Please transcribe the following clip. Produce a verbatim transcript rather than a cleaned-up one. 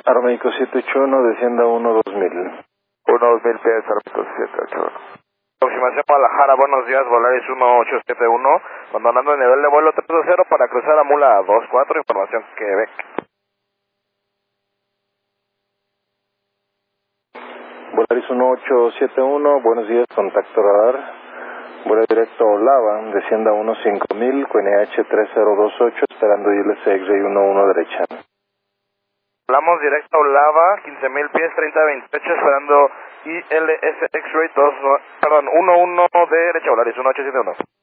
Aeroméxico siete ocho uno, descienda uno dos mil. uno dos mil pies, Aeroméxico siete ocho uno. Aproximación Guadalajara, buenos días, Volaris uno ocho siete uno, abandonando el nivel de vuelo tres cero para cruzar a Mula dos cuatro, información Quebec. Volaris uno ocho siete uno, buenos días, contacto radar. Vuelo directo Olava, descienda uno cinco mil, Q N H tres cero dos ocho, esperando I L S X-Ray uno uno derecha. Hablamos directo a Olava, quince mil pies, treinta veintiocho, esperando I L S X-Ray dos, perdón, uno uno derecha, Volaris uno ocho siete uno.